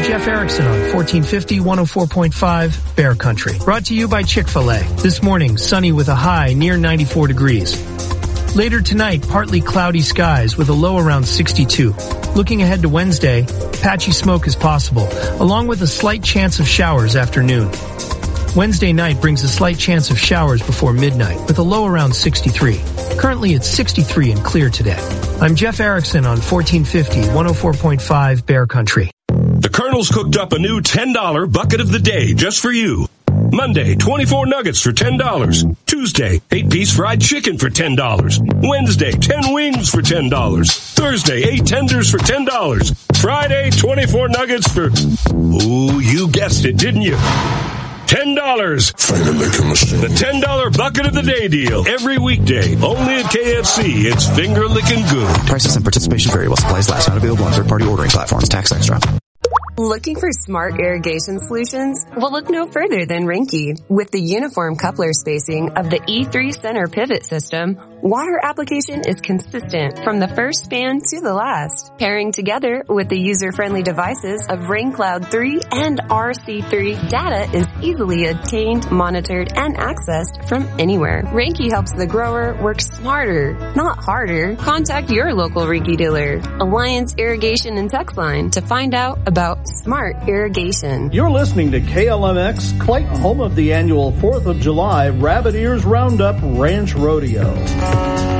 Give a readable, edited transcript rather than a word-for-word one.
Jeff Erickson on 1450, 104.5 Bear Country. Brought to you by Chick-fil-A. This morning, sunny with a high near 94 degrees. Later tonight, partly cloudy skies with a low around 62. Looking ahead to Wednesday, patchy smoke is possible, along with a slight chance of showers after noon. Wednesday night brings a slight chance of showers before midnight, with a low around 63. Currently, it's 63 and clear today. I'm Jeff Erickson on 1450, 104.5 Bear Country. The Colonel's cooked up a new $10 bucket of the day just for you. Monday, 24 nuggets for $10. Tuesday, 8-piece fried chicken for $10. Wednesday, 10 wings for $10. Thursday, 8 tenders for $10. Friday, 24 nuggets for... Ooh, you guessed it, didn't you? $10. The $10 bucket of the day deal. Every weekday. Only at KFC. It's finger licking good. Prices and participation vary while supplies last. Not available on third-party ordering platforms. Tax extra. Looking for smart irrigation solutions? Well, look no further than Rinky. With the uniform coupler spacing of the E3 center pivot system, water application is consistent from the first span to the last. Pairing together with the user-friendly devices of RainCloud 3 and RC3, data is easily obtained, monitored, and accessed from anywhere. Rinky helps the grower work smarter, not harder. Contact your local Rinky dealer, Alliance Irrigation and Text Line, to find out about smart irrigation. You're listening to KLMX, Clayton, home of the annual 4th of July Rabbit Ears Roundup Ranch Rodeo.